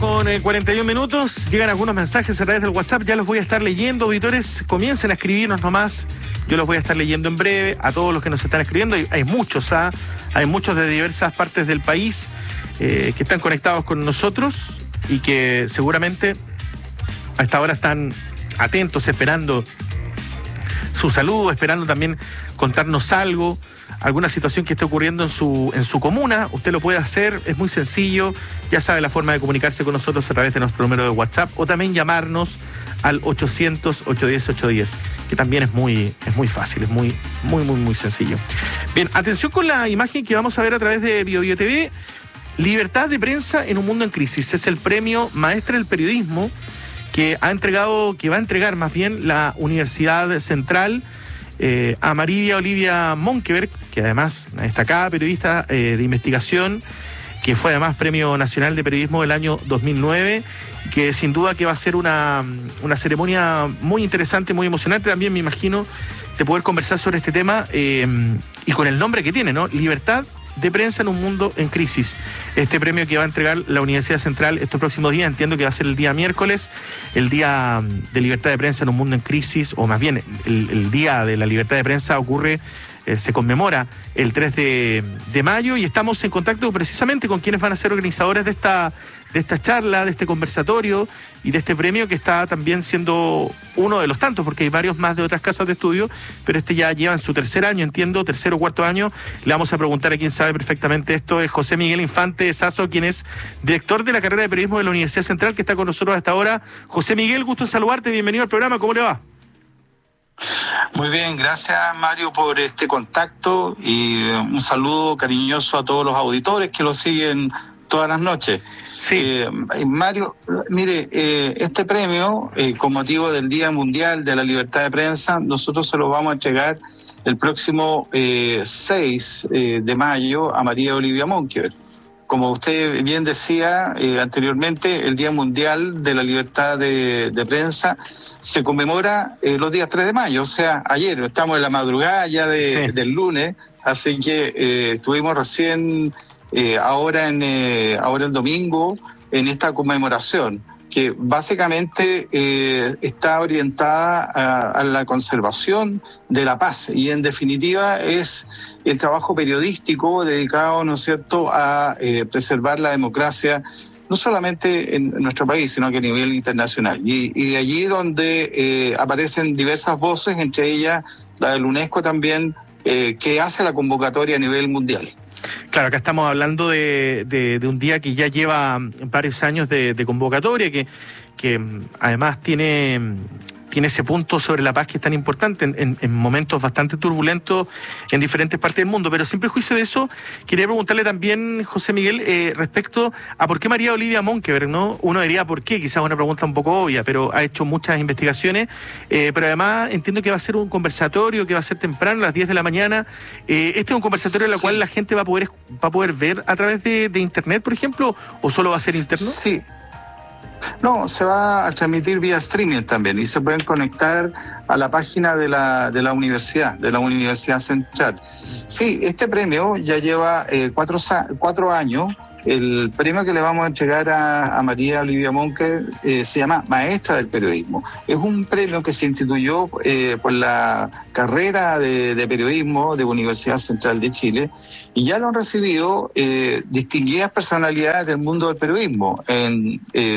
Con 41 minutos, llegan algunos mensajes a través del WhatsApp, ya los voy a estar leyendo, auditores, comiencen a escribirnos nomás, yo los voy a estar leyendo en breve, a todos los que nos están escribiendo, hay muchos, hay muchos de diversas partes del país que están conectados con nosotros y que seguramente a esta hora están atentos, esperando su saludo, esperando también contarnos algo, alguna situación que esté ocurriendo en su comuna. Usted lo puede hacer, es muy sencillo, ya sabe la forma de comunicarse con nosotros a través de nuestro número de WhatsApp o también llamarnos al 800-810-810, que también es muy fácil, es muy sencillo. Bien, atención con la imagen que vamos a ver a través de BioBio TV. Libertad de prensa en un mundo en crisis. Es el premio Maestra del Periodismo que va a entregar más bien la Universidad Central a María Olivia Monkeberg, que además una destacada periodista de investigación, que fue además Premio Nacional de Periodismo del año 2009, que sin duda que va a ser una ceremonia muy interesante, muy emocionante también, me imagino, de poder conversar sobre este tema y con el nombre que tiene, ¿no? Libertad de prensa en un mundo en crisis. Este premio que va a entregar la Universidad Central estos próximos días, entiendo que va a ser el día miércoles, el día de libertad de prensa en un mundo en crisis, o más bien el día de la libertad de prensa se conmemora el 3 de mayo, y estamos en contacto precisamente con quienes van a ser organizadores de esta charla, de este conversatorio y de este premio, que está también siendo uno de los tantos, porque hay varios más de otras casas de estudio, pero este ya lleva en su tercer año, entiendo, tercer o cuarto año. Le vamos a preguntar a quien sabe perfectamente esto, es José Miguel Infante Sazo, quien es director de la carrera de periodismo de la Universidad Central, que está con nosotros hasta ahora. José Miguel, gusto en saludarte, bienvenido al programa, ¿cómo le va? Muy bien, gracias Mario por este contacto y un saludo cariñoso a todos los auditores que lo siguen todas las noches. Sí. Mario, mire, este premio, con motivo del Día Mundial de la Libertad de Prensa, nosotros se lo vamos a entregar el próximo 6 de mayo a María Olivia Monkeberg. Como usted bien decía anteriormente, el Día Mundial de la Libertad de Prensa se conmemora los días 3 de mayo, o sea, ayer, estamos en la madrugada ya del lunes, así que estuvimos recién ahora el domingo en esta conmemoración, que básicamente está orientada a la conservación de la paz y en definitiva es el trabajo periodístico dedicado, ¿no es cierto?, a preservar la democracia, no solamente en nuestro país, sino que a nivel internacional. Y de allí donde aparecen diversas voces, entre ellas la del UNESCO también, que hace la convocatoria a nivel mundial. Claro, acá estamos hablando de un día que ya lleva varios años de convocatoria, que además tiene ese punto sobre la paz que es tan importante en momentos bastante turbulentos en diferentes partes del mundo. Pero sin prejuicio de eso, quería preguntarle también, José Miguel, respecto a por qué María Olivia Monkeberg, ¿no? Uno diría por qué, quizás una pregunta un poco obvia, pero ha hecho muchas investigaciones, pero además entiendo que va a ser un conversatorio, que va a ser temprano, a las 10 de la mañana. Este es un conversatorio en el cual la gente va a poder ver a través de internet, por ejemplo, o solo va a ser interno. Sí. No, se va a transmitir vía streaming también y se pueden conectar a la página de la Universidad Central. Sí, este premio ya lleva 4 años. El premio que le vamos a entregar a María Olivia Monkeberg se llama Maestra del Periodismo. Es un premio que se instituyó por la carrera de periodismo de la Universidad Central de Chile y ya lo han recibido distinguidas personalidades del mundo del periodismo. En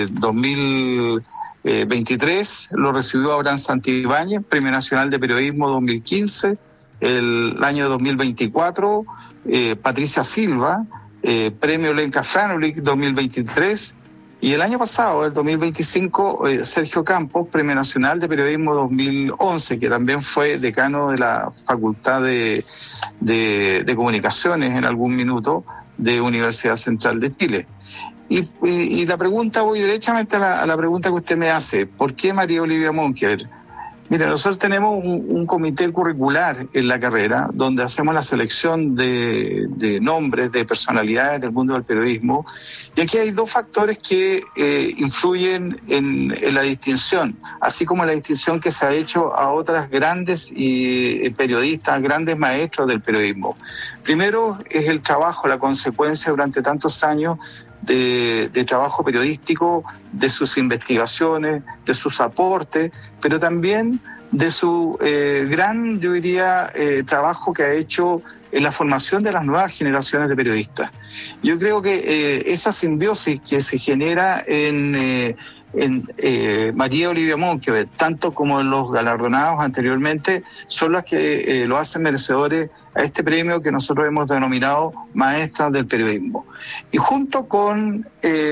2023 lo recibió Abraham Santibáñez, Premio Nacional de Periodismo 2015. El año 2024, Patricia Silva, Premio Lenka Franulik 2023, y el año pasado, el 2025, Sergio Campos, Premio Nacional de Periodismo 2011, que también fue decano de la Facultad de Comunicaciones en algún minuto de Universidad Central de Chile. Y la pregunta, voy derechamente a la pregunta que usted me hace, ¿por qué María Olivia Monkeberg? Mira, nosotros tenemos un comité curricular en la carrera donde hacemos la selección de nombres, de personalidades del mundo del periodismo, y aquí hay 2 factores que influyen en la distinción, así como la distinción que se ha hecho a otras grandes periodistas, grandes maestros del periodismo. Primero es el trabajo, la consecuencia durante tantos años de trabajo periodístico, de sus investigaciones, de sus aportes, pero también de su gran, yo diría, trabajo que ha hecho en la formación de las nuevas generaciones de periodistas. Yo creo que esa simbiosis que se genera en María Olivia Monkever, tanto como en los galardonados anteriormente, son las que lo hacen merecedores a este premio que nosotros hemos denominado Maestras del Periodismo. Y junto con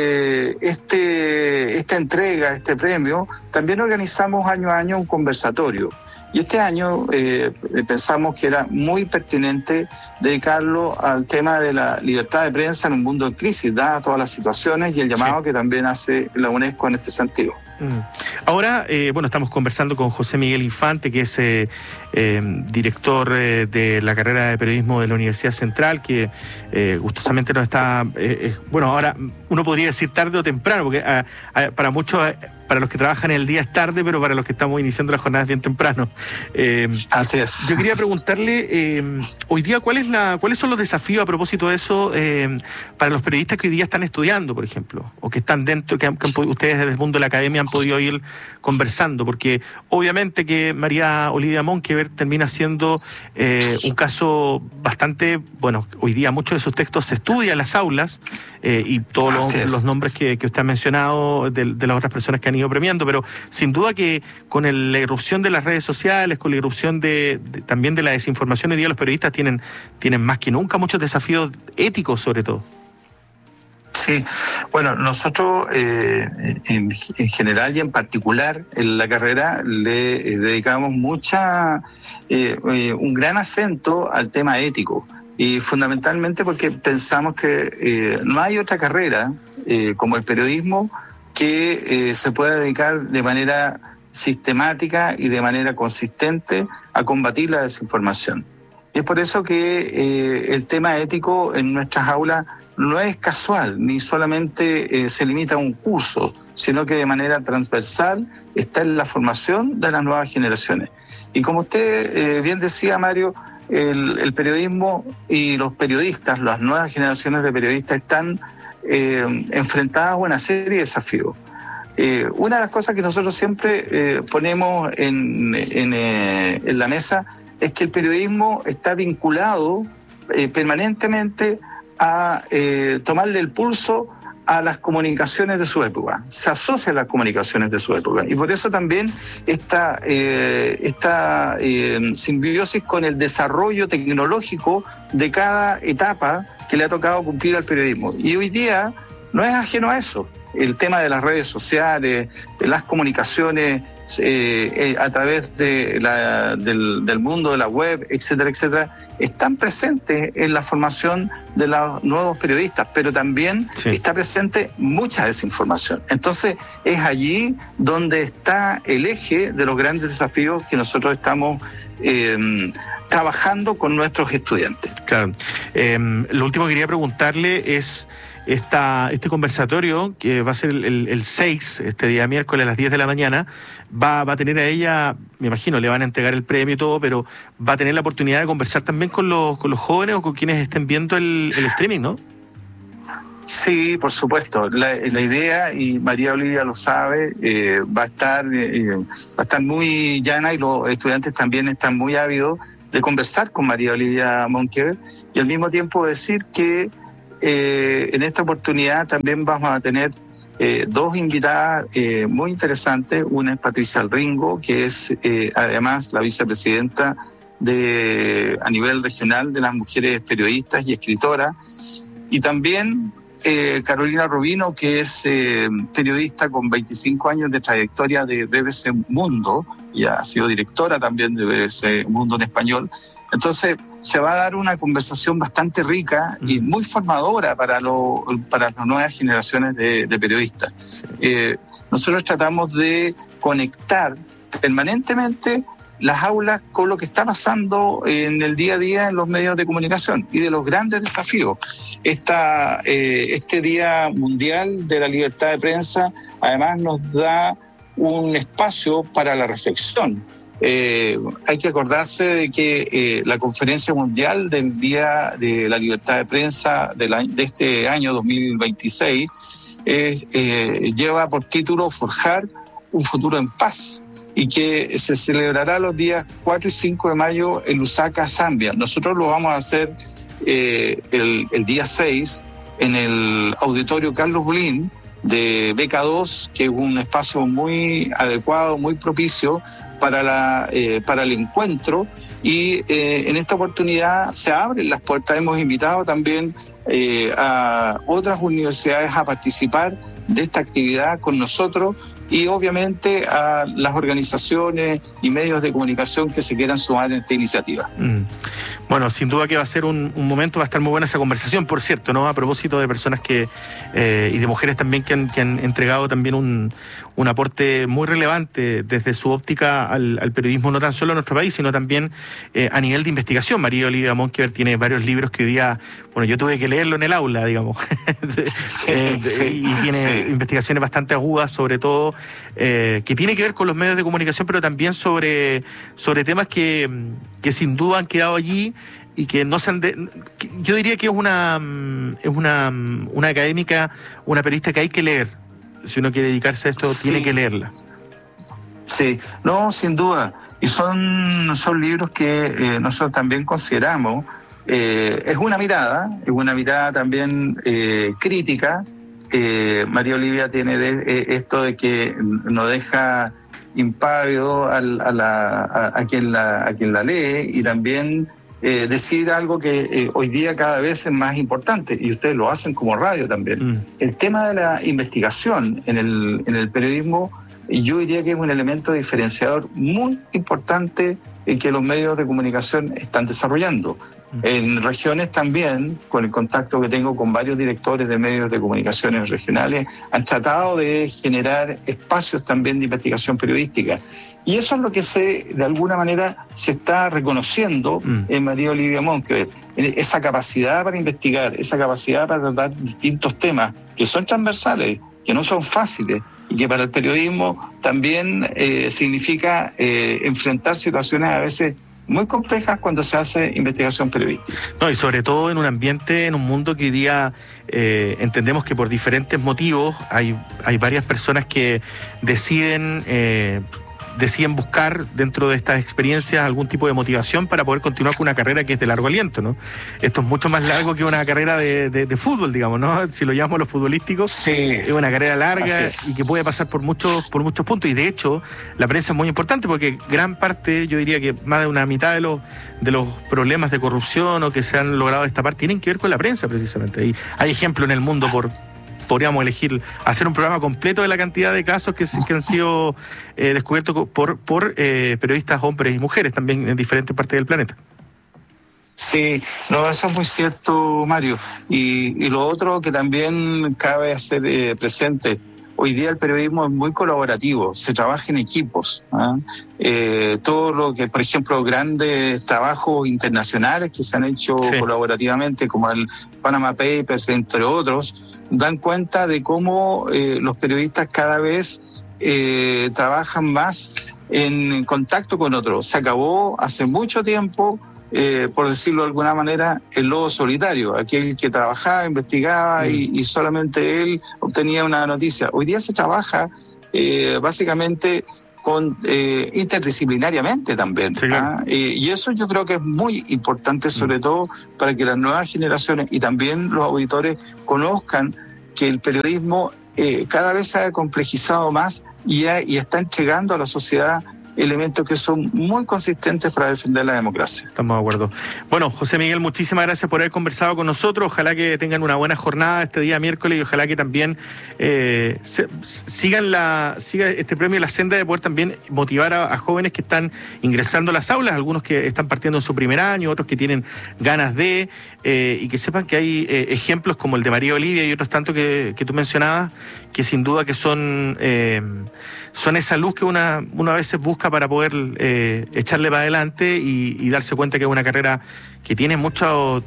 esta entrega, este premio, también organizamos año a año un conversatorio. Y este año pensamos que era muy pertinente dedicarlo al tema de la libertad de prensa en un mundo en crisis, dadas todas las situaciones y el llamado que también hace la UNESCO en este sentido. Ahora, estamos conversando con José Miguel Infante, que es director de la carrera de periodismo de la Universidad Central, que gustosamente nos está, ahora uno podría decir tarde o temprano, porque para muchos, para los que trabajan el día es tarde, pero para los que estamos iniciando la jornada es bien temprano. Así es. Yo quería preguntarle, hoy día, ¿cuáles son los desafíos a propósito de eso para los periodistas que hoy día están estudiando, por ejemplo, o que están dentro, que ustedes desde el mundo de la academia han podido ir conversando? Porque obviamente que María Olivia Monkever termina siendo un caso bastante, hoy día muchos de sus textos se estudian en las aulas, y todos los nombres que usted ha mencionado de las otras personas que han ido premiando, pero sin duda que con la irrupción de las redes sociales, con la irrupción también de la desinformación, hoy día los periodistas tienen más que nunca muchos desafíos éticos, sobre todo. Sí, nosotros en general y en particular en la carrera le dedicamos un gran acento al tema ético, y fundamentalmente porque pensamos que no hay otra carrera como el periodismo que se pueda dedicar de manera sistemática y de manera consistente a combatir la desinformación. Y es por eso que el tema ético en nuestras aulas no es casual, ni solamente se limita a un curso, sino que de manera transversal está en la formación de las nuevas generaciones. Y como usted bien decía, Mario, el periodismo y los periodistas, las nuevas generaciones de periodistas están enfrentadas a una serie de desafíos. Una de las cosas que nosotros siempre ponemos en la mesa es que el periodismo está vinculado permanentemente a tomarle el pulso a las comunicaciones de su época, se asocia a las comunicaciones de su época, y por eso también esta simbiosis con el desarrollo tecnológico de cada etapa que le ha tocado cumplir al periodismo. Y hoy día no es ajeno a eso. El tema de las redes sociales, las comunicaciones a través del mundo de la web, etcétera, etcétera, están presentes en la formación de los nuevos periodistas, pero también está presente mucha desinformación. Entonces, es allí donde está el eje de los grandes desafíos que nosotros estamos trabajando con nuestros estudiantes. Claro. Lo último que quería preguntarle es este conversatorio, que va a ser el 6, este día miércoles a las 10 de la mañana, va a tener a ella, me imagino, le van a entregar el premio y todo, pero va a tener la oportunidad de conversar también con los jóvenes o con quienes estén viendo el streaming, ¿no? Sí, por supuesto. La idea, y María Olivia lo sabe, va a estar muy llana, y los estudiantes también están muy ávidos de conversar con María Olivia Monkever, y al mismo tiempo decir que en esta oportunidad también vamos a tener dos invitadas muy interesantes. Una es Patricia Alringo, que es además la vicepresidenta a nivel regional de las mujeres periodistas y escritoras, y también Carolina Rubino, que es periodista con 25 años de trayectoria de BBC Mundo, y ha sido directora también de BBC Mundo en español. Entonces, se va a dar una conversación bastante rica y muy formadora para las nuevas generaciones de periodistas. Nosotros tratamos de conectar permanentemente las aulas con lo que está pasando en el día a día en los medios de comunicación y de los grandes desafíos. Este Día Mundial de la Libertad de Prensa además nos da un espacio para la reflexión. hay que acordarse de que la Conferencia Mundial del Día de la Libertad de Prensa de este año 2026 lleva por título Forjar un futuro en paz, y que se celebrará los días 4 y 5 de mayo en Lusaka, Zambia. Nosotros lo vamos a hacer el día 6 en el Auditorio Carlos Bulín de BK2, que es un espacio muy adecuado, muy propicio para el encuentro, y en esta oportunidad se abren las puertas. Hemos invitado también a otras universidades a participar de esta actividad con nosotros, y obviamente a las organizaciones y medios de comunicación que se quieran sumar en esta iniciativa. Bueno, sin duda que va a ser un momento, va a estar muy buena esa conversación, por cierto, ¿no? A propósito de personas y de mujeres también que han entregado también un aporte muy relevante desde su óptica al periodismo, no tan solo en nuestro país, sino también a nivel de investigación. María Olivia Monkeberg tiene varios libros que hoy día, bueno, yo tuve que leerlo en el aula, digamos, y tiene investigaciones bastante agudas, sobre todo, que tiene que ver con los medios de comunicación, pero también sobre temas que sin duda han quedado allí y que no se han yo diría que es una académica, una periodista que hay que leer. Si uno quiere dedicarse a esto, tiene que leerla. Sí, no, sin duda. Y son libros que nosotros también consideramos. Es una mirada también crítica. María Olivia tiene esto de que no deja impávido a quien la lee, y también decir algo que hoy día cada vez es más importante, y ustedes lo hacen como radio también. El tema de la investigación en el periodismo, yo diría que es un elemento diferenciador muy importante que los medios de comunicación están desarrollando. En regiones también, con el contacto que tengo con varios directores de medios de comunicaciones regionales, han tratado de generar espacios también de investigación periodística. Y eso es lo que de alguna manera se está reconociendo en María Olivia Monkeberg. Esa capacidad para investigar, esa capacidad para tratar distintos temas que son transversales, que no son fáciles, y que para el periodismo también significa enfrentar situaciones a veces muy complejas cuando se hace investigación periodística. No, y sobre todo en un ambiente, en un mundo que hoy día entendemos que por diferentes motivos hay varias personas que deciden buscar dentro de estas experiencias algún tipo de motivación para poder continuar con una carrera que es de largo aliento, ¿no? Esto es mucho más largo que una carrera de fútbol, digamos, ¿no? Si lo llamamos los futbolísticos, es una carrera larga y que puede pasar por muchos puntos. Y de hecho, la prensa es muy importante porque gran parte, yo diría que más de una mitad de los problemas de corrupción o que se han logrado destapar tienen que ver con la prensa, precisamente. Y hay ejemplos en el mundo podríamos elegir hacer un programa completo de la cantidad de casos que han sido descubiertos por periodistas hombres y mujeres también en diferentes partes del planeta. Sí, no, eso es muy cierto, Mario. Y lo otro que también cabe hacer presente, hoy día el periodismo es muy colaborativo, se trabaja en equipos. Todo lo que, por ejemplo, grandes trabajos internacionales que se han hecho colaborativamente, como el Panama Papers, entre otros, dan cuenta de cómo los periodistas cada vez trabajan más en contacto con otros. Se acabó hace mucho tiempo, por decirlo de alguna manera, el lobo solitario, aquel que trabajaba, investigaba y solamente él obtenía una noticia. Hoy día se trabaja básicamente interdisciplinariamente también. Sí, claro. Y eso yo creo que es muy importante, sobre todo para que las nuevas generaciones y también los auditores conozcan que el periodismo cada vez se ha complejizado más y está entregando a la sociedad elementos que son muy consistentes para defender la democracia. Estamos de acuerdo. Bueno, José Miguel, muchísimas gracias por haber conversado con nosotros. Ojalá que tengan una buena jornada este día miércoles y ojalá que también siga este premio la senda de poder también motivar a jóvenes que están ingresando a las aulas, algunos que están partiendo en su primer año, otros que tienen ganas y que sepan que hay ejemplos como el de María Olivia y otros tantos que tú mencionabas, que sin duda que son esa luz que una a veces busca para poder echarle para adelante y darse cuenta que es una carrera que tiene muchas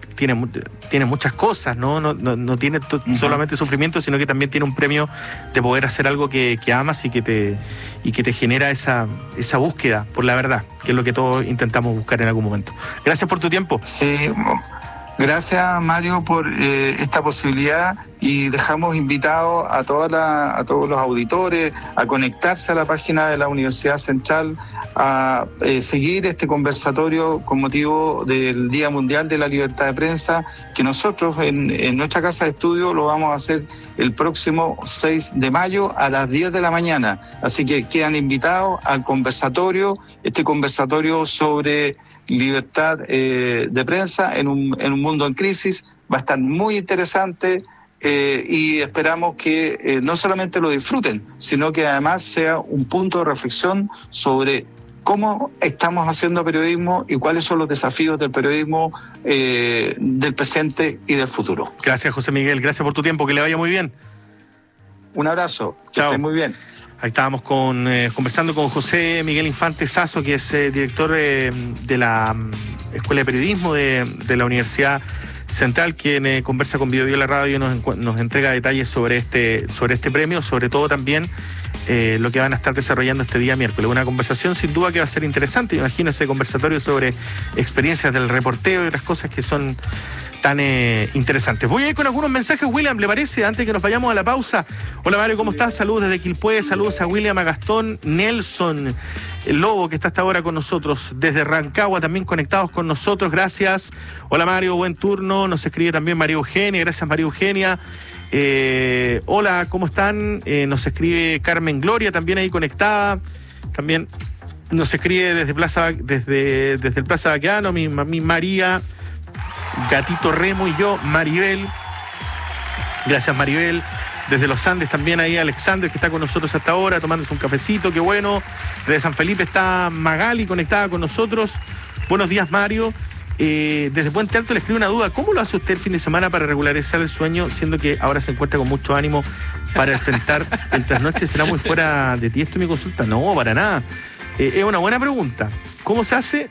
cosas, no tiene solamente sufrimiento, sino que también tiene un premio de poder hacer algo que amas y que te genera esa búsqueda por la verdad, que es lo que todos intentamos buscar en algún momento. Gracias por tu tiempo. Sí, gracias, Mario, por esta posibilidad, y dejamos invitados a todos los auditores a conectarse a la página de la Universidad Central, a seguir este conversatorio con motivo del Día Mundial de la Libertad de Prensa, que nosotros en nuestra casa de estudio lo vamos a hacer el próximo 6 de mayo a las 10 de la mañana. Así que quedan invitados al conversatorio, este conversatorio sobre libertad de prensa en un mundo en crisis. Va a estar muy interesante y esperamos que no solamente lo disfruten, sino que además sea un punto de reflexión sobre cómo estamos haciendo periodismo y cuáles son los desafíos del periodismo del presente y del futuro. Gracias, José Miguel, gracias por tu tiempo, que le vaya muy bien. Un abrazo, que Chao. esté muy bien. Ahí estábamos conversando con José Miguel Infante Sazo, que es director de la Escuela de Periodismo de la Universidad Central, quien conversa con Bio la Radio y nos entrega detalles sobre este premio, sobre todo también lo que van a estar desarrollando este día miércoles. Una conversación sin duda que va a ser interesante. Imagino ese conversatorio sobre experiencias del reporteo y otras cosas que son tan interesantes. Voy a ir con algunos mensajes, William, ¿le parece? Antes que nos vayamos a la pausa. Hola, Mario, ¿cómo estás? Saludos desde Quilpué, saludos a William, a Gastón, Nelson, el Lobo, que está hasta ahora con nosotros, desde Rancagua, también conectados con nosotros, gracias. Hola, Mario, buen turno. Nos escribe también María Eugenia, gracias, María Eugenia. Hola, ¿cómo están? Nos escribe Carmen Gloria, también ahí conectada. También nos escribe desde el Plaza Baqueano, mi María, Gatito Remo y yo, Maribel. Gracias, Maribel. Desde los Andes también ahí Alexander, que está con nosotros hasta ahora, tomándose un cafecito, qué bueno. Desde San Felipe está Magali conectada con nosotros. Buenos días, Mario. Desde Puente Alto le escribo una duda. ¿Cómo lo hace usted el fin de semana para regularizar el sueño, siendo que ahora se encuentra con mucho ánimo para enfrentar el trasnoche? ¿Será muy fuera de ti esto mi consulta? No, para nada. Es una buena pregunta. ¿Cómo se hace?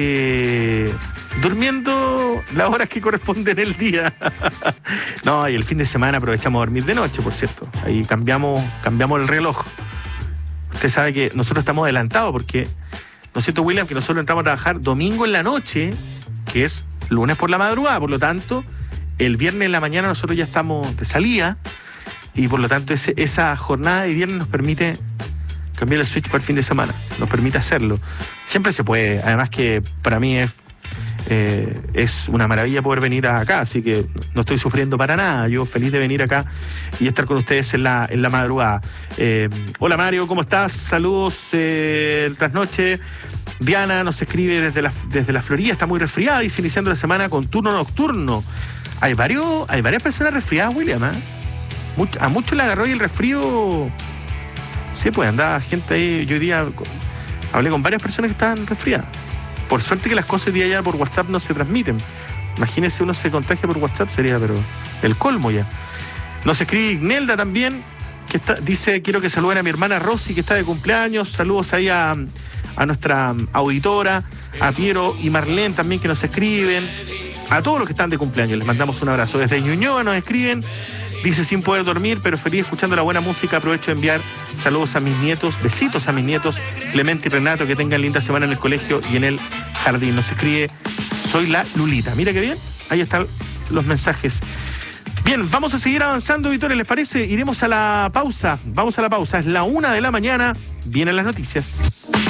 Durmiendo las horas que corresponden el día. No, y el fin de semana aprovechamos a dormir de noche, por cierto. Ahí cambiamos el reloj. Usted sabe que nosotros estamos adelantados porque, ¿no es cierto, William? Que nosotros entramos a trabajar domingo en la noche, que es lunes por la madrugada. Por lo tanto, el viernes en la mañana nosotros ya estamos de salida y por lo tanto esa jornada de viernes nos permite cambiar el switch para el fin de semana. Nos permite hacerlo. Siempre se puede. Además que para mí es una maravilla poder venir acá, así que no estoy sufriendo para nada. Yo feliz de venir acá y estar con ustedes en la madrugada. Hola, Mario, ¿cómo estás? Saludos el trasnoche. Diana nos escribe desde la Florida, está muy resfriada, dice, iniciando la semana con turno nocturno. Hay varias personas resfriadas, William, ¿eh? A muchos le agarró y el resfrío. Sí, pues andaba gente ahí. Yo hoy día hablé con varias personas que estaban resfriadas. Por suerte que las cosas hoy día ya por WhatsApp no se transmiten. Imagínese, uno se contagia por WhatsApp, sería pero el colmo ya. Nos escribe Ignelda también, que dice, quiero que saluden a mi hermana Rosy, que está de cumpleaños. Saludos ahí a nuestra auditora, a Piero y Marlene también, que nos escriben. A todos los que están de cumpleaños les mandamos un abrazo. Desde Ñuñoa nos escriben. Dice, sin poder dormir, pero feliz escuchando la buena música. Aprovecho de enviar saludos a mis nietos, besitos a mis nietos, Clemente y Renato, que tengan linda semana en el colegio y en el jardín. Nos escribe, soy la Lulita. Mira qué bien, ahí están los mensajes. Bien, vamos a seguir avanzando, Vittorio, ¿les parece? Iremos a la pausa. Vamos a la pausa, es la 1 de la mañana, vienen las noticias.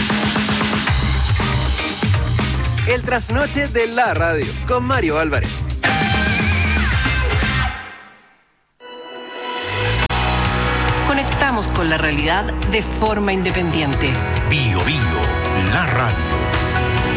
El trasnoche de la radio, con Mario Álvarez. Conectamos con la realidad de forma independiente. Bio,